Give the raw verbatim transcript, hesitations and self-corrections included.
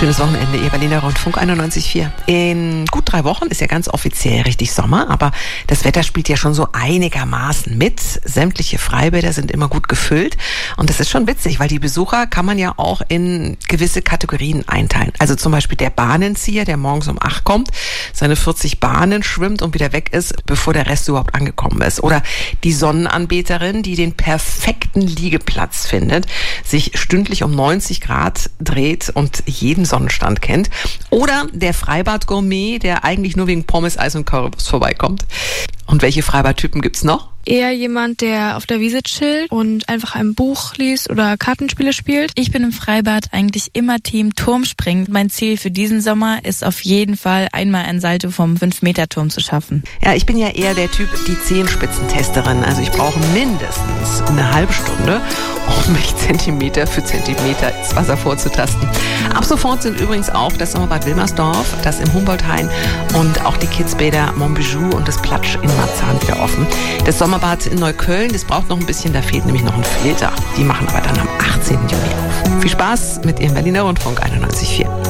Schönes Wochenende, Ihr Berliner Rundfunk einundneunzig Komma vier. In gut drei Wochen ist ja ganz offiziell richtig Sommer, aber das Wetter spielt ja schon so einigermaßen mit. Sämtliche Freibäder sind immer gut gefüllt und das ist schon witzig, weil die Besucher kann man ja auch in gewisse Kategorien einteilen. Also zum Beispiel der Bahnenzieher, der morgens um acht kommt, seine vierzig Bahnen schwimmt und wieder weg ist, bevor der Rest überhaupt angekommen ist. Oder die Sonnenanbeterin, die den perfekten Liegeplatz findet, sich stündlich um neunzig Grad dreht und jeden Sonnenstand kennt. Oder der Freibad-Gourmet, der eigentlich nur wegen Pommes, Eis und Currywurst vorbeikommt. Und welche Freibadtypen gibt's noch? Eher jemand, der auf der Wiese chillt und einfach ein Buch liest oder Kartenspiele spielt. Ich bin im Freibad eigentlich immer Team Turmspringen. Mein Ziel für diesen Sommer ist auf jeden Fall, einmal ein Salto vom fünf Meter Turm zu schaffen. Ja, ich bin ja eher der Typ, die Zehenspitzentesterin. Also ich brauche mindestens eine halbe Stunde, um mich Zentimeter für Zentimeter ins Wasser vorzutasten. Ab sofort sind übrigens auch das Sommerbad Wilmersdorf, das im Humboldt-Hain und auch die Kidsbäder Montbijou und das Platsch in Marzahn wieder offen. Das Sommerbad in Neukölln, das braucht noch ein bisschen, da fehlt nämlich noch ein Filter. Die machen aber dann am achtzehnten Juni auf. Viel Spaß mit Ihrem Berliner Rundfunk einundneunzig Komma vier.